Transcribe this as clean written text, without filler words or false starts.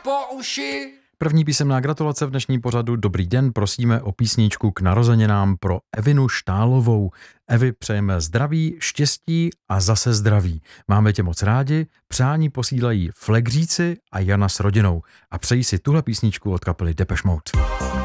po uši. První písemná gratulace v dnešním pořadu. Dobrý den, prosíme o písničku k narozeninám pro Evinu Štálovou. Evi, přejeme zdraví, štěstí a zase zdraví. Máme tě moc rádi. Přání posílají Flegříci a Jana s rodinou. A přejí si tuhle písničku od kapely Depeche Mode.